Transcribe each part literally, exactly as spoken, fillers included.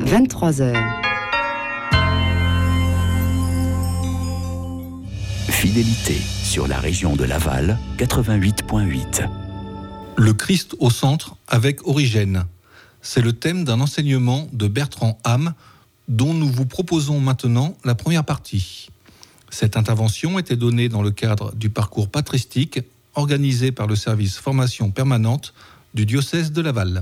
vingt-trois heures. Fidélité sur la région de Laval, quatre-vingt-huit point huit. Le Christ au centre avec Origène. C'est le thème d'un enseignement de Bertrand Ham dont nous vous proposons maintenant la première partie. Cette intervention était donnée dans le cadre du parcours patristique organisé par le service formation permanente du diocèse de Laval.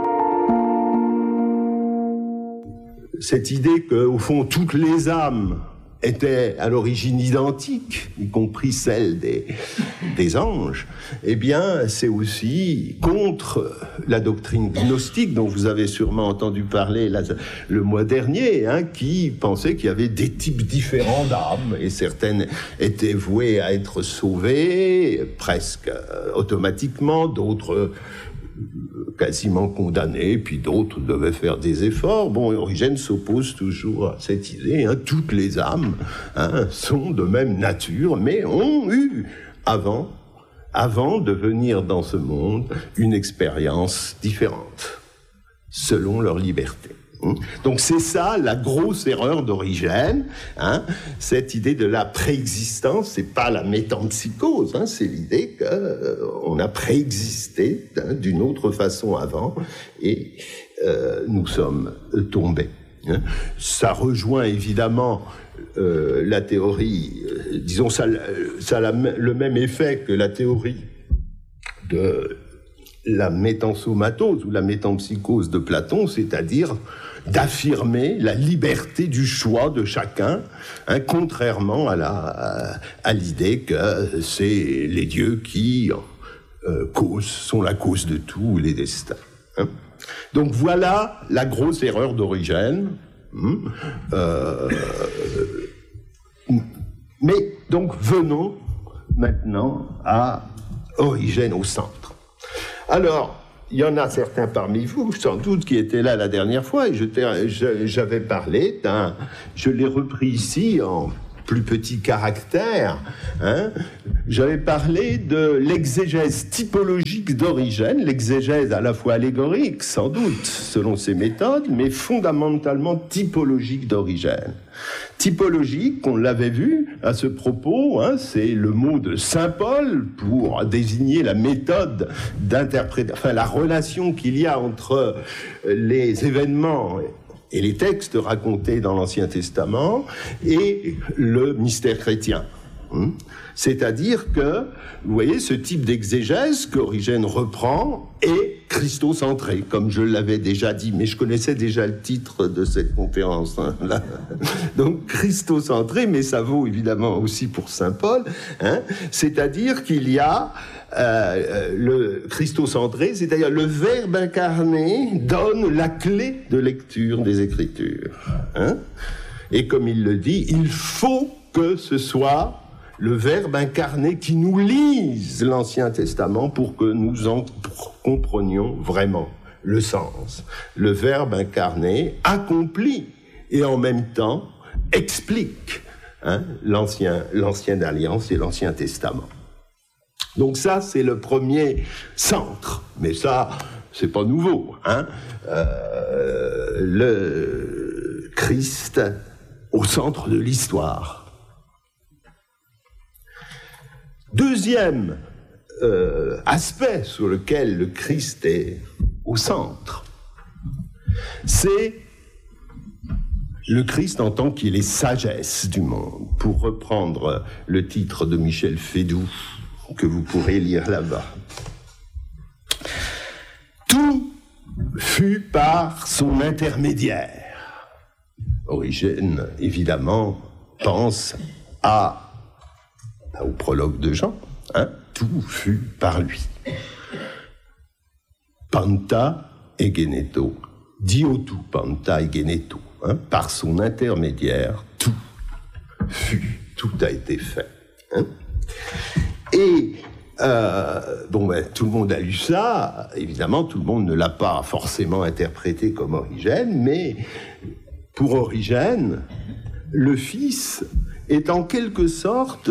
Cette idée qu'au fond, toutes les âmes étaient à l'origine identiques, y compris celles des, des anges, eh bien, c'est aussi contre la doctrine gnostique dont vous avez sûrement entendu parler là, le mois dernier, hein, qui pensait qu'il y avait des types différents d'âmes, et certaines étaient vouées à être sauvées presque euh, automatiquement, d'autres euh, quasiment condamnés, puis d'autres devaient faire des efforts. Bon, Origène s'oppose toujours à cette idée, hein, toutes les âmes hein, sont de même nature, mais ont eu, avant, avant de venir dans ce monde, une expérience différente, selon leur liberté. Donc c'est ça la grosse erreur d'Origène, hein, cette idée de la préexistence, c'est pas la métempsychose, hein, c'est l'idée qu'on euh, a préexisté hein, d'une autre façon avant et euh, nous sommes tombés. Hein. Ça rejoint évidemment euh, la théorie, euh, disons ça, ça a la, le même effet que la théorie de la métensomatose ou la métempsychose de Platon, c'est-à-dire d'affirmer la liberté du choix de chacun, hein, contrairement à, la, à, à l'idée que c'est les dieux qui euh, causent, sont la cause de tout, les destins. Hein. Donc voilà la grosse erreur d'Origène. Hein, euh, mais donc venons maintenant à Origène au centre. Alors, il y en a certains parmi vous, sans doute, qui étaient là la dernière fois, et je je, j'avais parlé d'un... Je l'ai repris ici en plus petit caractère. Hein, j'avais parlé de l'exégèse typologique d'Origène, l'exégèse à la fois allégorique, sans doute, selon ses méthodes, mais fondamentalement typologique d'Origène. Typologique, on l'avait vu à ce propos, hein, c'est le mot de saint Paul pour désigner la méthode d'interprétation, enfin la relation qu'il y a entre les événements et les textes racontés dans l'Ancien Testament et le mystère chrétien. C'est-à-dire que, vous voyez, ce type d'exégèse qu'Origène reprend est christocentré, comme je l'avais déjà dit, mais je connaissais déjà le titre de cette conférence. Hein, là. Donc, christocentré, mais ça vaut évidemment aussi pour saint Paul, hein, c'est-à-dire qu'il y a euh, le christocentré, c'est-à-dire le Verbe incarné donne la clé de lecture des Écritures. Hein, et comme il le dit, il faut que ce soit le Verbe incarné qui nous lise l'Ancien Testament pour que nous en comprenions vraiment le sens. Le Verbe incarné accomplit et en même temps explique hein, l'ancien, l'ancienne alliance et l'Ancien Testament. Donc ça, c'est le premier centre. Mais ça, c'est pas nouveau. Hein. Euh, le Christ au centre de l'histoire. Deuxième euh, aspect sur lequel le Christ est au centre, c'est le Christ en tant qu'il est sagesse du monde. Pour reprendre le titre de Michel Fédoux, que vous pourrez lire là-bas. Tout fut par son intermédiaire. Origène, évidemment, pense à au prologue de Jean, hein, tout fut par lui. Panta egeneto, diotu panta egeneto, hein, par son intermédiaire, tout fut, tout a été fait. Hein. Et euh, bon, ben, tout le monde a lu ça, évidemment, tout le monde ne l'a pas forcément interprété comme Origène, mais pour Origène, le Fils est en quelque sorte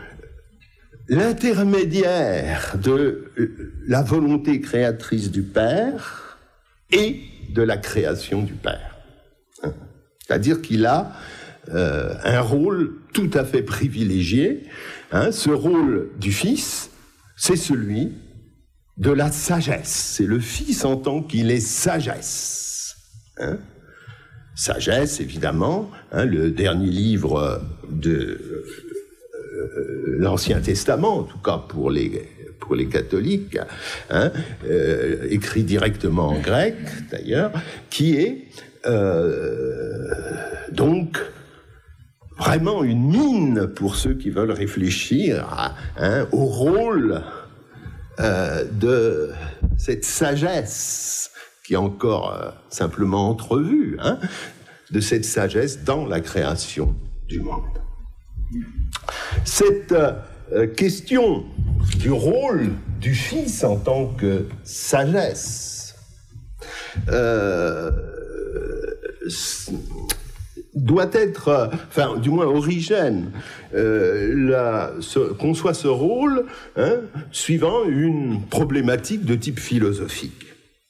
l'intermédiaire de la volonté créatrice du Père et de la création du Père. C'est-à-dire qu'il a euh, un rôle tout à fait privilégié. Hein. Ce rôle du Fils, c'est celui de la sagesse. C'est le Fils en tant qu'il est sagesse. Hein. Sagesse, évidemment, hein, le dernier livre de euh, l'Ancien Testament, en tout cas pour les, pour les catholiques, hein, euh, écrit directement en grec, d'ailleurs, qui est euh, donc vraiment une mine pour ceux qui veulent réfléchir à, hein, au rôle euh, de cette sagesse qui est encore euh, simplement entrevue, hein, de cette sagesse dans la création du monde. Cette euh, question du rôle du Fils en tant que sagesse euh, doit être, enfin, du moins Origène, euh, la, ce, conçoit ce rôle, hein, suivant une problématique de type philosophique.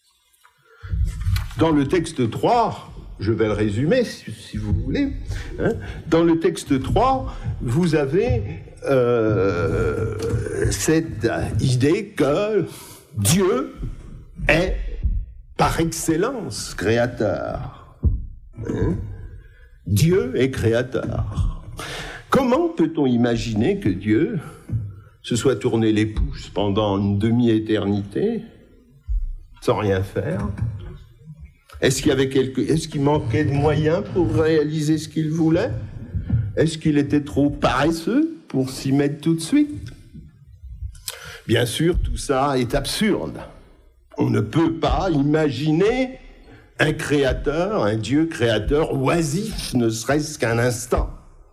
Dans le texte trois, je vais le résumer si, si vous voulez, hein, dans le texte trois, vous avez euh, cette idée que Dieu est par excellence créateur. Hein. Dieu est créateur. Comment peut-on imaginer que Dieu se soit tourné les pouces pendant une demi-éternité sans rien faire ? Est-ce qu'il y avait quelque... Est-ce qu'il manquait de moyens pour réaliser ce qu'il voulait ? Est-ce qu'il était trop paresseux pour s'y mettre tout de suite ? Bien sûr, tout ça est absurde. On ne peut pas imaginer un créateur, un Dieu créateur oisif, ne serait-ce qu'un instant.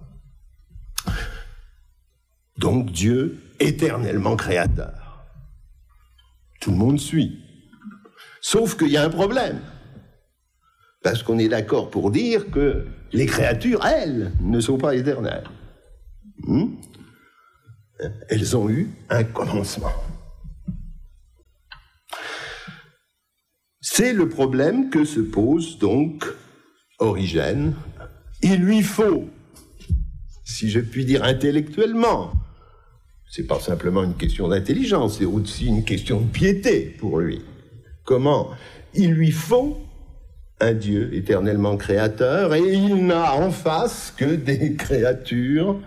Donc Dieu éternellement créateur. Tout le monde suit. Sauf qu'il y a un problème. Parce qu'on est d'accord pour dire que les créatures, elles, ne sont pas éternelles. Hmm? Elles ont eu un commencement. C'est le problème que se pose donc Origène. Il lui faut, si je puis dire intellectuellement, c'est pas simplement une question d'intelligence, c'est aussi une question de piété pour lui. Comment ? Il lui faut un Dieu éternellement créateur, et il n'a en face que des créatures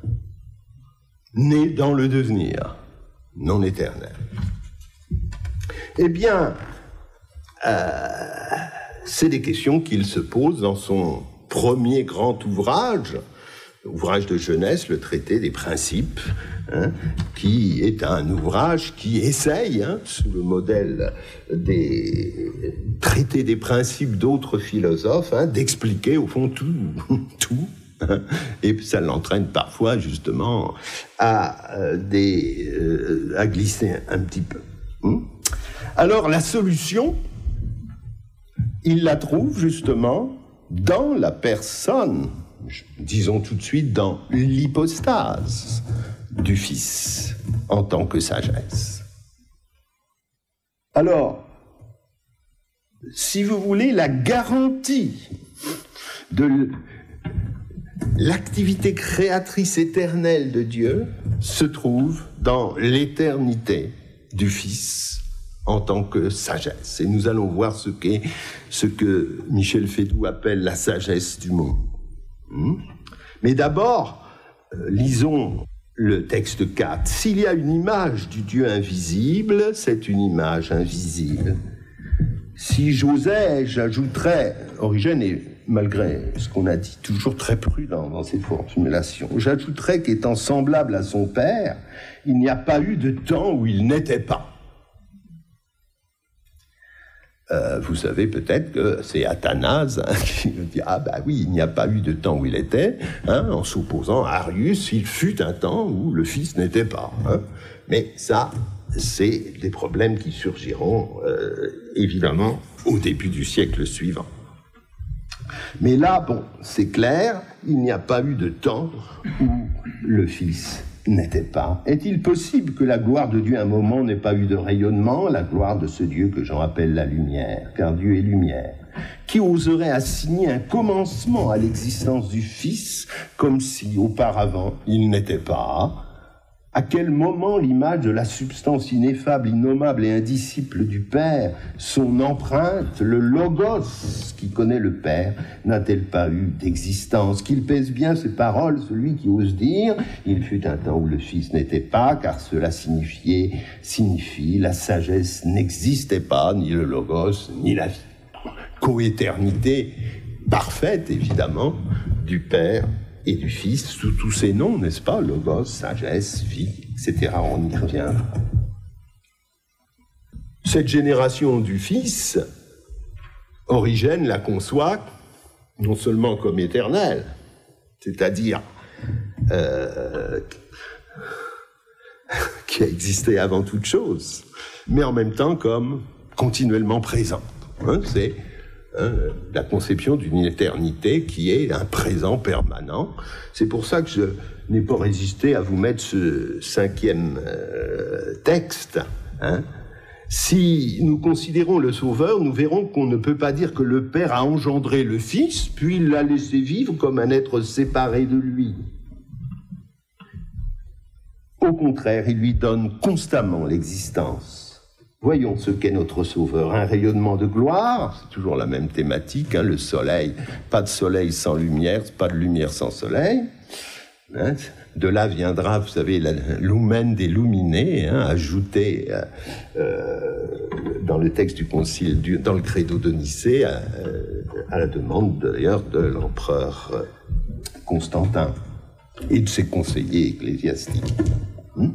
nées dans le devenir, non éternelles. Eh bien, euh, c'est des questions qu'il se pose dans son premier grand ouvrage, ouvrage de jeunesse, le traité des principes, hein, qui est un ouvrage qui essaye, hein, sous le modèle des traités des principes d'autres philosophes, hein, d'expliquer au fond tout, tout, hein, et ça l'entraîne parfois justement à, euh, des, euh, à glisser un, un petit peu. Hum. Alors la solution, il la trouve justement dans la personne, disons tout de suite dans l'hypostase du Fils en tant que sagesse. Alors, si vous voulez, la garantie de l'activité créatrice éternelle de Dieu se trouve dans l'éternité du Fils en tant que sagesse. Et nous allons voir ce qu'est, ce que Michel Feydeau appelle la sagesse du monde. Mais d'abord, euh, lisons le texte quatre. S'il y a une image du Dieu invisible, c'est une image invisible. Si j'osais, j'ajouterais, Origène est, malgré ce qu'on a dit, toujours très prudent dans ses formulations, j'ajouterais qu'étant semblable à son Père, il n'y a pas eu de temps où il n'était pas. Euh, vous savez peut-être que c'est Athanase, hein, qui nous dit « Ah ben oui, il n'y a pas eu de temps où il était, hein, en s'opposant à Arius, il fut un temps où le Fils n'était pas. Hein. » Mais ça, c'est des problèmes qui surgiront, euh, évidemment, au début du siècle suivant. Mais là, bon, c'est clair, il n'y a pas eu de temps où le Fils n'était pas. Est-il possible que la gloire de Dieu, à un moment, n'ait pas eu de rayonnement, la gloire de ce Dieu que Jean appelle la lumière, car Dieu est lumière? Qui oserait assigner un commencement à l'existence du Fils, comme si, auparavant, il n'était pas? À quel moment l'image de la substance ineffable, innommable et indicible du Père, son empreinte, le logos qui connaît le Père, n'a-t-elle pas eu d'existence? Qu'il pèse bien ses paroles, celui qui ose dire « Il fut un temps où le Fils n'était pas, car cela signifiait, signifie, la sagesse n'existait pas, ni le logos, ni la vie. » Coéternité parfaite, évidemment, du Père et du Fils, sous tous ces noms, n'est-ce pas? Logos, sagesse, vie, et cetera. On y reviendra. Cette génération du Fils, Origène la conçoit non seulement comme éternelle, c'est-à-dire euh, qui a existé avant toute chose, mais en même temps comme continuellement présente. Hein, c'est Hein, la conception d'une éternité qui est un présent permanent. C'est pour ça que je n'ai pas résisté à vous mettre ce cinquième euh, texte. Hein. Si nous considérons le Sauveur, nous verrons qu'on ne peut pas dire que le Père a engendré le Fils, puis l'a laissé vivre comme un être séparé de lui. Au contraire, il lui donne constamment l'existence. Voyons ce qu'est notre Sauveur, un rayonnement de gloire, c'est toujours la même thématique, hein, le soleil, pas de soleil sans lumière, pas de lumière sans soleil. Hein, de là viendra, vous savez, la lumen des luminés, hein, ajouté euh, euh, dans le texte du concile, du, dans le credo de Nicée, à, à la demande d'ailleurs de l'empereur Constantin et de ses conseillers ecclésiastiques. Hum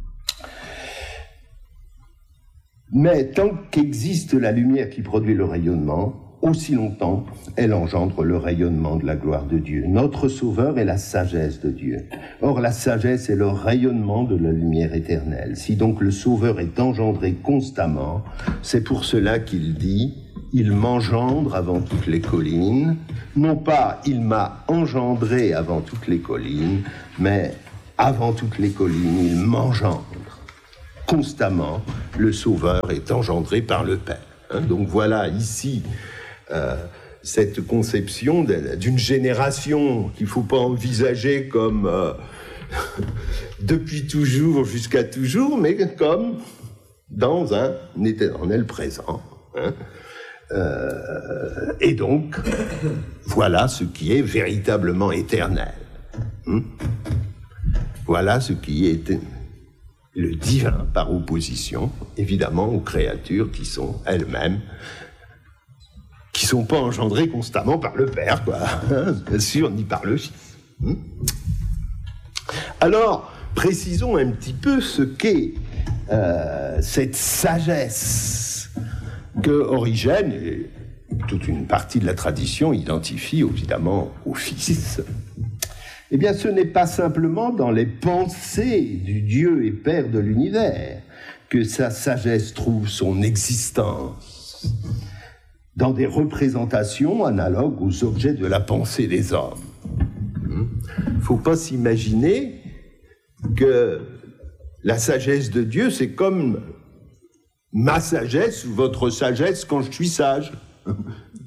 Mais tant qu'existe la lumière qui produit le rayonnement, aussi longtemps, elle engendre le rayonnement de la gloire de Dieu. Notre Sauveur est la sagesse de Dieu. Or, la sagesse est le rayonnement de la lumière éternelle. Si donc le Sauveur est engendré constamment, c'est pour cela qu'il dit « Il m'engendre avant toutes les collines », non pas « Il m'a engendré avant toutes les collines », mais « Avant toutes les collines, il m'engendre ». Constamment, le Sauveur est engendré par le Père. Hein, donc voilà ici euh, cette conception d'une génération qu'il ne faut pas envisager comme euh, depuis toujours jusqu'à toujours, mais comme dans un éternel présent. Hein. Euh, et donc, voilà ce qui est véritablement éternel. Hein. Voilà ce qui est le divin par opposition, évidemment, aux créatures qui sont elles-mêmes, qui ne sont pas engendrées constamment par le Père, quoi, hein, bien sûr, ni par le Fils. Hum. Alors, précisons un petit peu ce qu'est euh, cette sagesse que Origène, et toute une partie de la tradition, identifie évidemment au Fils. Eh bien, ce n'est pas simplement dans les pensées du Dieu et Père de l'univers que sa sagesse trouve son existence, dans des représentations analogues aux objets de la pensée des hommes. Il ne faut pas s'imaginer que la sagesse de Dieu, c'est comme ma sagesse ou votre sagesse quand je suis sage. D'accord ?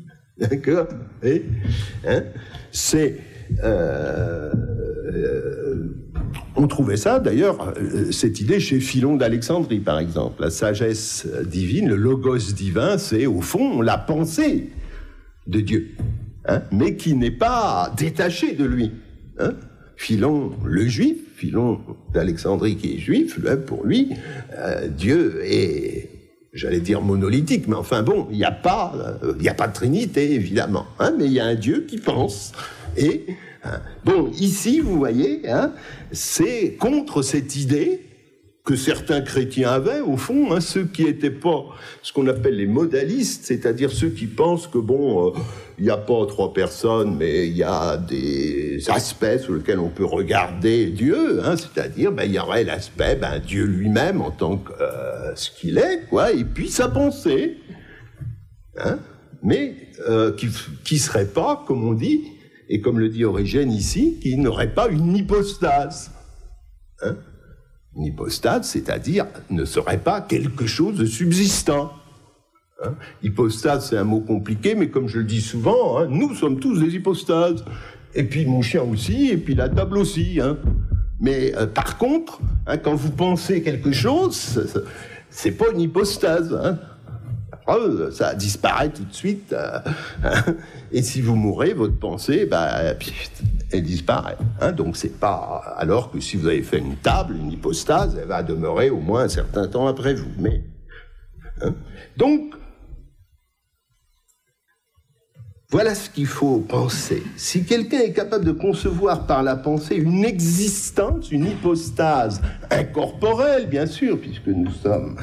Et, hein, c'est... Euh, euh, on trouvait ça, d'ailleurs, euh, cette idée chez Philon d'Alexandrie, par exemple. La sagesse divine, le logos divin, c'est au fond la pensée de Dieu, hein, mais qui n'est pas détachée de lui. Hein. Philon, le juif, Philon d'Alexandrie qui est juif, pour lui, euh, Dieu est, j'allais dire monolithique, mais enfin bon, il n'y a pas, il n'y a pas de Trinité, évidemment, hein, mais il y a un Dieu qui pense. Et, hein, bon, ici, vous voyez, hein, c'est contre cette idée que certains chrétiens avaient, au fond, hein, ceux qui n'étaient pas ce qu'on appelle les modalistes, c'est-à-dire ceux qui pensent que, bon, il euh, n'y a pas trois personnes, mais il y a des aspects sur lesquels on peut regarder Dieu, hein, c'est-à-dire, ben, il y aurait l'aspect, ben, Dieu lui-même en tant que euh, ce qu'il est, quoi, et puis sa pensée, hein, mais euh, qui ne serait pas, comme on dit, et comme le dit Origène ici, qui n'aurait pas une hypostase. Hein? Une hypostase, c'est-à-dire, ne serait pas quelque chose de subsistant. Hein? Hypostase, c'est un mot compliqué, mais comme je le dis souvent, hein, nous sommes tous des hypostases. Et puis mon chien aussi, et puis la table aussi. Hein? Mais euh, par contre, hein, quand vous pensez quelque chose, c'est pas une hypostase. Hein? Oh, ça disparaît tout de suite. Euh, hein? Et si vous mourrez, votre pensée, bah, elle disparaît. Hein? Donc c'est pas. Alors que si vous avez fait une table, une hypostase, elle va demeurer au moins un certain temps après vous. Mais hein? Donc voilà ce qu'il faut penser. Si quelqu'un est capable de concevoir par la pensée une existence, une hypostase incorporelle, bien sûr, puisque nous sommes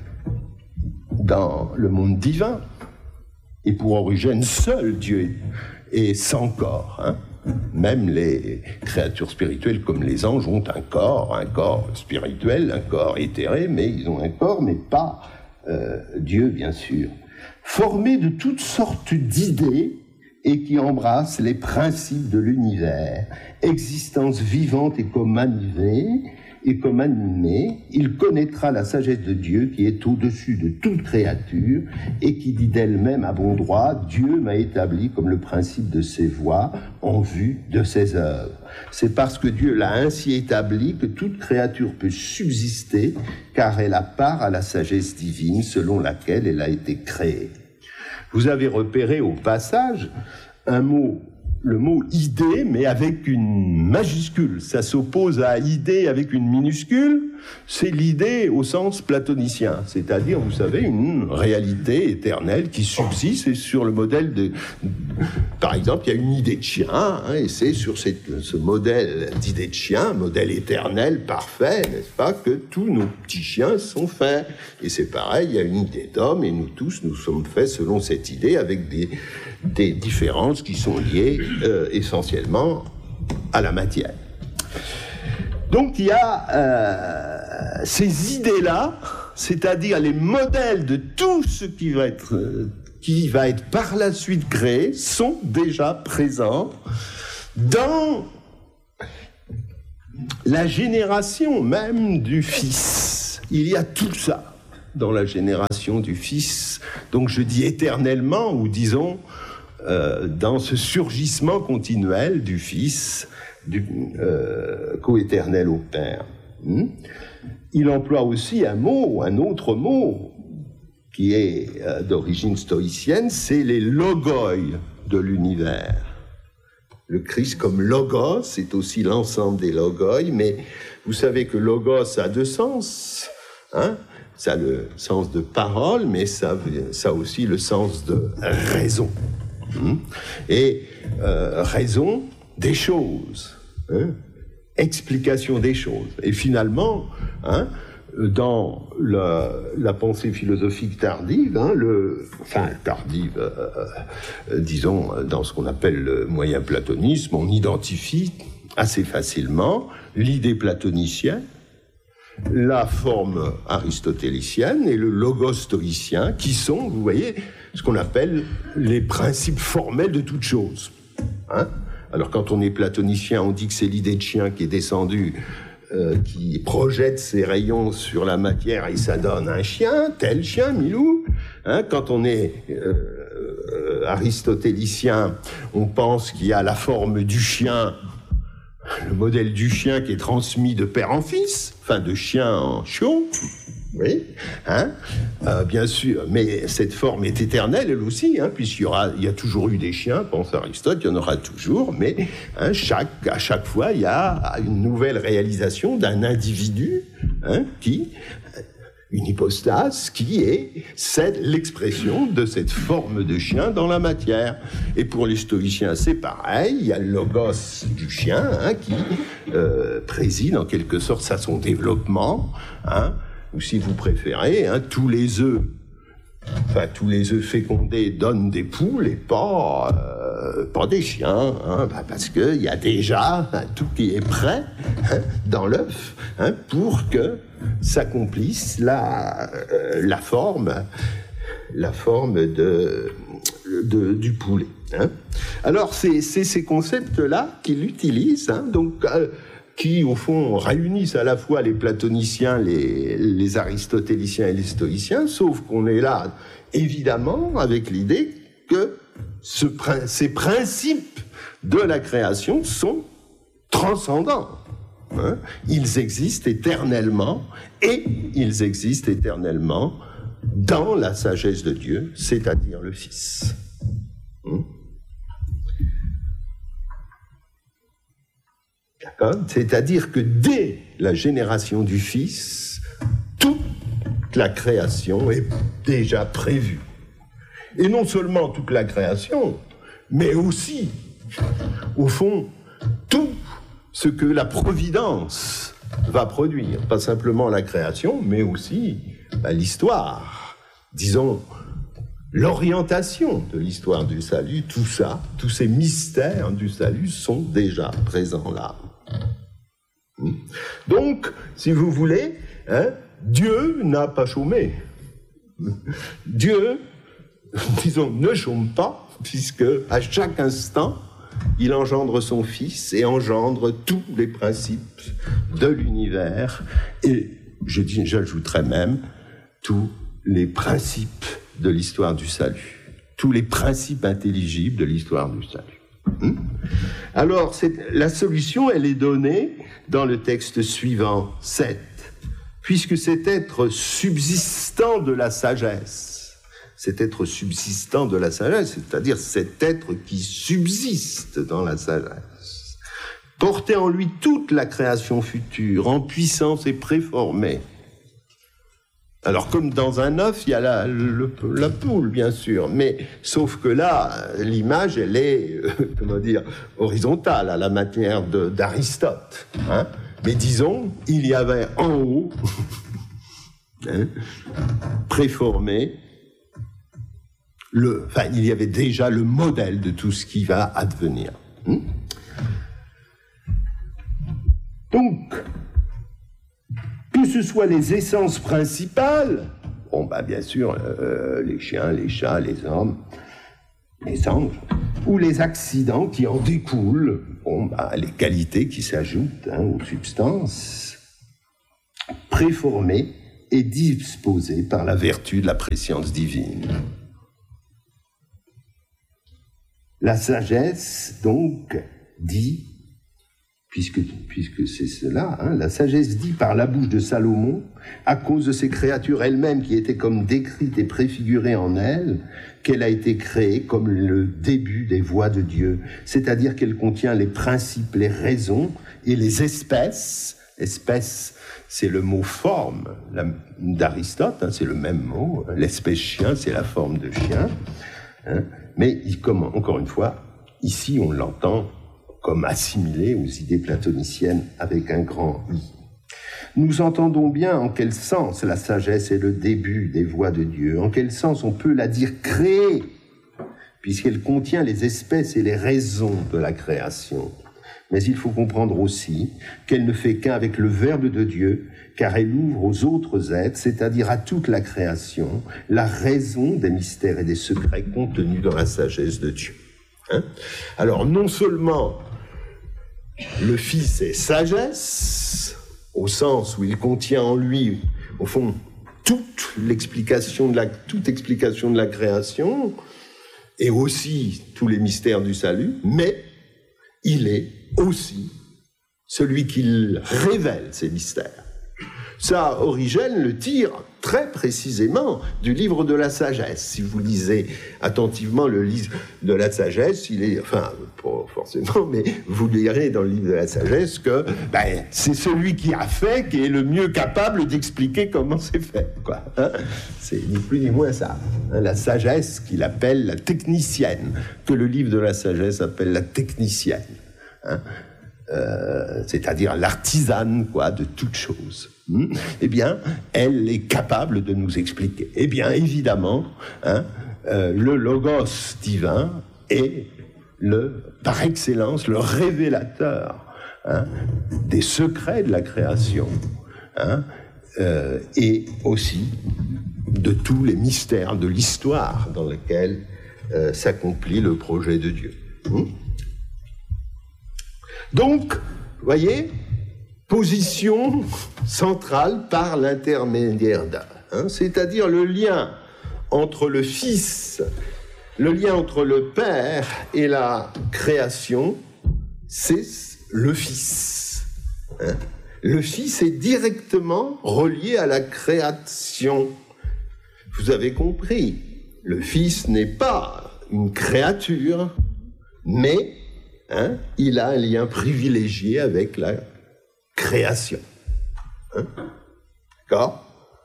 dans le monde divin, et pour Origène, seul Dieu est sans corps. Hein. Même les créatures spirituelles comme les anges ont un corps, un corps spirituel, un corps éthéré, mais ils ont un corps, mais pas euh, Dieu, bien sûr. Formé de toutes sortes d'idées et qui embrasse les principes de l'univers, existence vivante et comme animée, et comme animé, il connaîtra la sagesse de Dieu qui est au-dessus de toute créature et qui dit d'elle-même à bon droit, Dieu m'a établi comme le principe de ses voies en vue de ses œuvres. C'est parce que Dieu l'a ainsi établi que toute créature peut subsister, car elle a part à la sagesse divine selon laquelle elle a été créée. Vous avez repéré au passage un mot, le mot « idée », mais avec une majuscule. Ça s'oppose à « idée » avec une minuscule. C'est l'idée au sens platonicien, c'est-à-dire, vous savez, une réalité éternelle qui subsiste et sur le modèle de... Par exemple, il y a une idée de chien, hein, et c'est sur cette, ce modèle d'idée de chien, modèle éternel, parfait, n'est-ce pas, que tous nos petits chiens sont faits. Et c'est pareil, il y a une idée d'homme, et nous tous, nous sommes faits selon cette idée, avec des, des différences qui sont liées euh, essentiellement à la matière. Donc il y a euh, ces idées-là, c'est-à-dire les modèles de tout ce qui va être, euh, qui va être par la suite créé, sont déjà présents dans la génération même du Fils. Il y a tout ça dans la génération du Fils. Donc je dis éternellement, ou disons, euh, dans ce surgissement continuel du Fils, du euh, coéternel au Père. Hmm? Il emploie aussi un mot, un autre mot, qui est euh, d'origine stoïcienne, c'est les logoi de l'univers. Le Christ comme logos, c'est aussi l'ensemble des logoi, mais vous savez que logos a deux sens, hein? Ça a le sens de parole, mais ça, ça a aussi le sens de raison. Hmm? Et euh, raison des choses, hein, explication des choses. Et finalement, hein, dans la, la pensée philosophique tardive, hein, le, enfin tardive, euh, euh, disons, dans ce qu'on appelle le moyen platonisme, on identifie assez facilement l'idée platonicienne, la forme aristotélicienne et le logos stoïcien, qui sont, vous voyez, ce qu'on appelle les principes formels de toute chose. Hein? Alors quand on est platonicien, on dit que c'est l'idée de chien qui est descendue, euh, qui projette ses rayons sur la matière et ça donne un chien, tel chien, Milou. Hein? Quand on est euh, euh, aristotélicien, on pense qu'il y a la forme du chien, le modèle du chien qui est transmis de père en fils, enfin de chien en chiot. Oui, hein, euh, bien sûr, mais cette forme est éternelle, elle aussi, hein, puisqu'il y aura, il y a toujours eu des chiens, pense Aristote, il y en aura toujours, mais hein, chaque, à chaque fois, il y a une nouvelle réalisation d'un individu, hein, qui, une hypostase, qui est c'est l'expression de cette forme de chien dans la matière. Et pour les stoïciens, c'est pareil, il y a le logos du chien, hein, qui euh, préside en quelque sorte à son développement, hein, ou si vous préférez, hein, tous les œufs, enfin tous les œufs fécondés donnent des poules et pas, euh, pas des chiens, hein, bah parce qu'il y a déjà hein, tout qui est prêt hein, dans l'œuf hein, pour que s'accomplisse la, euh, la forme, la forme de, de, du poulet. Hein. Alors c'est, c'est ces concepts-là qu'il utilise, hein, donc... Euh, qui, au fond, réunissent à la fois les platoniciens, les, les aristotéliciens et les stoïciens, sauf qu'on est là, évidemment, avec l'idée que ce, ces principes de la création sont transcendants. Hein? Ils existent éternellement, et ils existent éternellement dans la sagesse de Dieu, c'est-à-dire le Fils. Hein? D'accord ? C'est-à-dire que dès la génération du Fils, toute la création est déjà prévue. Et non seulement toute la création, mais aussi, au fond, tout ce que la providence va produire. Pas simplement la création, mais aussi bah, l'histoire. Disons, l'orientation de l'histoire du salut, tout ça, tous ces mystères du salut sont déjà présents là. Donc, si vous voulez, hein, Dieu n'a pas chômé. Dieu, disons, ne chôme pas, puisque à chaque instant, il engendre son Fils et engendre tous les principes de l'univers, et je dis, j'ajouterais même tous les principes de l'histoire du salut, tous les principes intelligibles de l'histoire du salut. Alors, c'est, la solution, elle est donnée dans le texte suivant, sept. Puisque cet être subsistant de la sagesse, cet être subsistant de la sagesse, c'est-à-dire cet être qui subsiste dans la sagesse, portait en lui toute la création future, en puissance et préformée. Alors, comme dans un œuf, il y a la, le, la poule, bien sûr, mais sauf que là, l'image, elle est, euh, comment dire, horizontale, à la manière de, d'Aristote. Hein. Mais disons, il y avait en haut, hein, préformé, le, enfin, il y avait déjà le modèle de tout ce qui va advenir. Hein. Donc, que ce soit les essences principales, bon, bah, bien sûr, euh, les chiens, les chats, les hommes, les anges, ou les accidents qui en découlent, bon, bah, les qualités qui s'ajoutent hein, aux substances, préformées et disposées par la vertu de la préscience divine. La sagesse, donc, dit, Puisque, puisque c'est cela, hein, la sagesse dit par la bouche de Salomon, à cause de ces créatures elles-mêmes qui étaient comme décrites et préfigurées en elle, qu'elle a été créée comme le début des voies de Dieu, c'est-à-dire qu'elle contient les principes, les raisons et les espèces. Espèce, c'est le mot forme la, d'Aristote, hein, c'est le même mot. L'espèce chien, c'est la forme de chien. Hein, mais il, comme, encore une fois, ici on l'entend comme assimilé aux idées platoniciennes avec un grand I. Nous entendons bien en quel sens la sagesse est le début des voies de Dieu, en quel sens on peut la dire créée, puisqu'elle contient les espèces et les raisons de la création. Mais il faut comprendre aussi qu'elle ne fait qu'un avec le Verbe de Dieu, car elle ouvre aux autres êtres, c'est-à-dire à toute la création, la raison des mystères et des secrets contenus dans la sagesse de Dieu. Hein? Alors, non seulement le Fils est sagesse, au sens où il contient en lui, au fond, toute l'explication de la, toute explication de la création, et aussi tous les mystères du salut, mais il est aussi celui qui révèle ces mystères. Ça, Origène le tire très précisément du livre de la sagesse. Si vous lisez attentivement le livre de la sagesse, il est, enfin, pas forcément, mais vous lirez dans le livre de la sagesse que ben, c'est celui qui a fait qui est le mieux capable d'expliquer comment c'est fait, quoi. Hein, c'est ni plus ni moins ça. Hein, la sagesse qu'il appelle la technicienne, que le livre de la sagesse appelle la technicienne. Hein. Euh, c'est-à-dire l'artisane, quoi, de toute chose. Hum, eh bien, elle est capable de nous expliquer. Eh bien, évidemment, hein, euh, le logos divin est, le, par excellence, le révélateur hein, des secrets de la création hein, euh, et aussi de tous les mystères de l'histoire dans lequel euh, s'accomplit le projet de Dieu. Hum. Donc, vous voyez, position centrale par l'intermédiaire d'un. Hein, c'est-à-dire le lien entre le Fils, le lien entre le Père et la création, c'est le Fils. Hein, le Fils est directement relié à la création. Vous avez compris, le Fils n'est pas une créature, mais hein, il a un lien privilégié avec la création. Hein, d'accord ?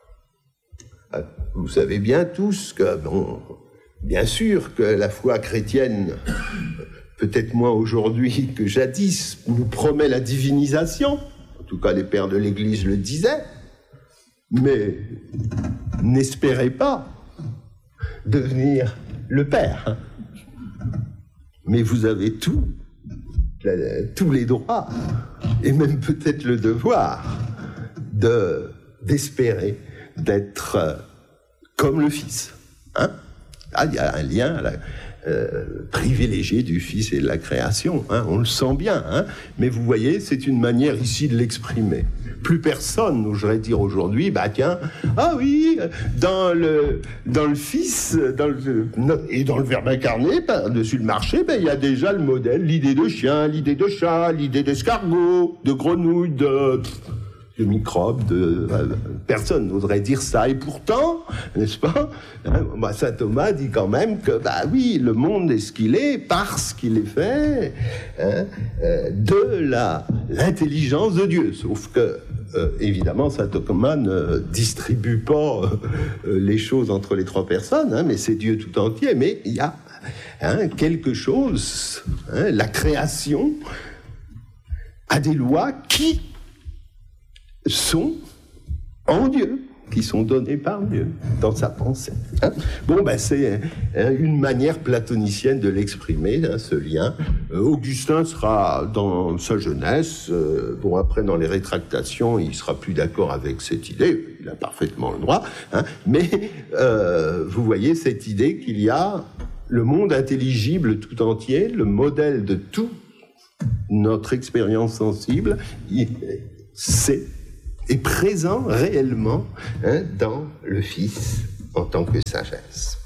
Vous savez bien tous que, bon, bien sûr que la foi chrétienne, peut-être moins aujourd'hui que jadis, nous promet la divinisation. En tout cas, les pères de l'Église le disaient. Mais n'espérez pas devenir le Père. Hein. Mais vous avez tout, la, tous les droits, et même peut-être le devoir, de, d'espérer d'être euh, comme le Fils. Hein? Ah, il y a un lien la, euh, privilégié du Fils et de la création. Hein? On le sent bien. Hein? Mais vous voyez, c'est une manière ici de l'exprimer. Plus personne n'oserait dire aujourd'hui, bah tiens, ah oui, dans le, dans le Fils, dans le, et dans le Verbe incarné, par-dessus le marché, ben, il y a déjà le modèle, l'idée de chien, l'idée de chat, l'idée d'escargot, de grenouille, de... de microbes, de... personne n'oserait dire ça. Et pourtant, n'est-ce pas, hein, bah, saint Thomas dit quand même que, bah oui, le monde est ce qu'il est parce qu'il est fait hein, euh, de la, l'intelligence de Dieu. Sauf que, euh, évidemment, saint Thomas ne distribue pas euh, les choses entre les trois personnes, hein, mais c'est Dieu tout entier. Mais il y a hein, quelque chose, hein, la création a des lois qui sont en Dieu, qui sont données par Dieu, dans sa pensée. Hein? Bon, ben c'est hein, une manière platonicienne de l'exprimer, hein, ce lien. Euh, Augustin sera, dans sa jeunesse, euh, bon, après, dans les rétractations, il sera plus d'accord avec cette idée, il a parfaitement le droit, hein, mais euh, vous voyez cette idée qu'il y a le monde intelligible tout entier, le modèle de toute notre expérience sensible, c'est est présent réellement hein, dans le Fils en tant que sagesse.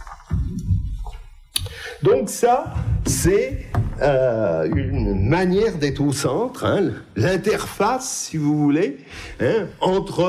Donc ça, c'est euh, une manière d'être au centre, hein, l'interface, si vous voulez, hein, entre